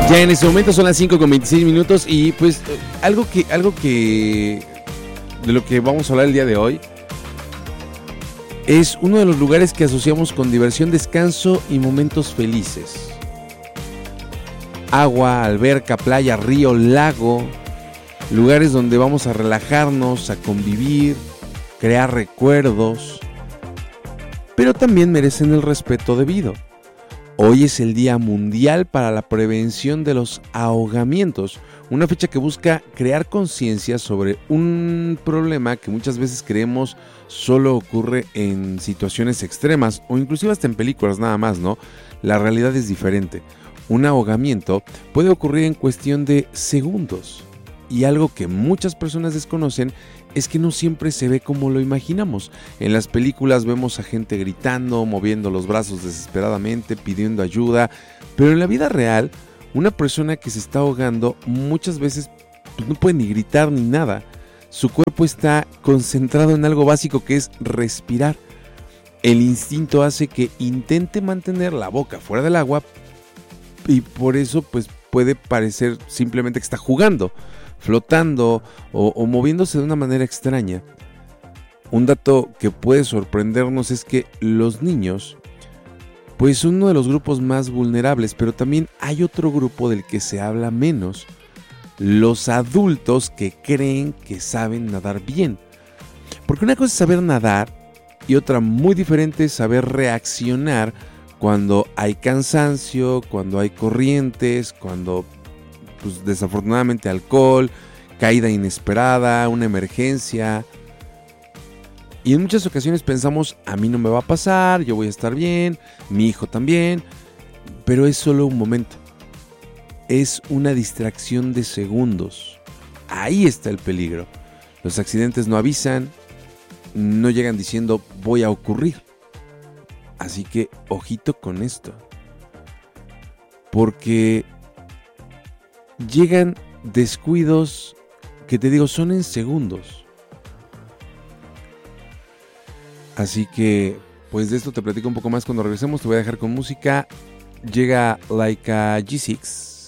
Ya en este momento son las 5:26 y pues algo que de lo que vamos a hablar el día de hoy es uno de los lugares que asociamos con diversión, descanso y momentos felices. Agua, alberca, playa, río, lago, lugares donde vamos a relajarnos, a convivir, crear recuerdos, pero también merecen el respeto debido. Hoy es el Día Mundial para la Prevención de los Ahogamientos, una fecha que busca crear conciencia sobre un problema que muchas veces creemos solo ocurre en situaciones extremas o inclusive hasta en películas nada más, ¿no? La realidad es diferente. Un ahogamiento puede ocurrir en cuestión de segundos y algo que muchas personas desconocen es que no siempre se ve como lo imaginamos. En las películas vemos a gente gritando, moviendo los brazos desesperadamente, pidiendo ayuda, pero en la vida real, una persona que se está ahogando muchas veces no puede ni gritar ni nada. Su cuerpo está concentrado en algo básico que es respirar. El instinto hace que intente mantener la boca fuera del agua y por eso pues puede parecer simplemente que está jugando, flotando o moviéndose de una manera extraña. Un dato que puede sorprendernos es que los niños pues son uno de los grupos más vulnerables, pero también hay otro grupo del que se habla menos: los adultos que creen que saben nadar bien. Porque una cosa es saber nadar y otra muy diferente es saber reaccionar cuando hay cansancio, cuando hay corrientes, cuando pues desafortunadamente alcohol, caída inesperada, una emergencia. Y en muchas ocasiones pensamos, a mí no me va a pasar, yo voy a estar bien, mi hijo también, pero es solo un momento. Es una distracción de segundos. Ahí está el peligro. Los accidentes no avisan, no llegan diciendo voy a ocurrir. Así que ojito con esto. Porque llegan descuidos que te digo son en segundos. Así que pues de esto te platico un poco más cuando regresemos. Te voy a dejar con música. Llega Like a G6